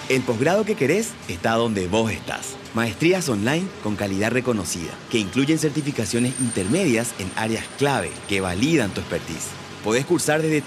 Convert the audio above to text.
El posgrado que querés está donde vos estás. Maestrías online con calidad reconocida, que incluyen certificaciones intermedias en áreas clave que validan tu expertise. Podés cursar desde